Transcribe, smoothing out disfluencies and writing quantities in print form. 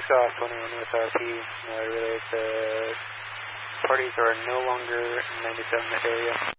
off 21 with RP. Relay the parties are no longer 97 area.